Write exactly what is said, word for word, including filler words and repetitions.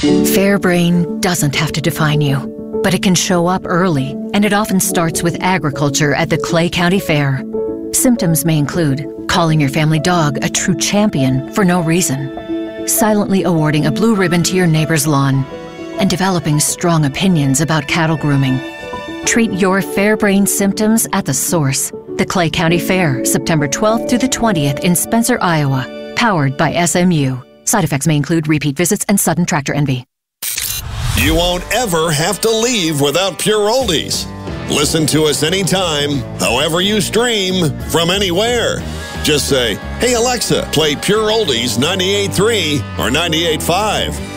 Fairbrain doesn't have to define you, but it can show up early, and it often starts with agriculture at the Clay County Fair. Symptoms may include calling your family dog a true champion for no reason, silently awarding a blue ribbon to your neighbor's lawn, and developing strong opinions about cattle grooming. Treat your Fairbrain symptoms at the source. The Clay County Fair, September twelfth through the twentieth in Spencer, Iowa. Powered by S M U. Side effects may include repeat visits and sudden tractor envy. You won't ever have to leave without Pure Oldies. Listen to us anytime, however you stream, from anywhere. Just say, hey Alexa, play Pure Oldies ninety-eight point three or ninety-eight point five.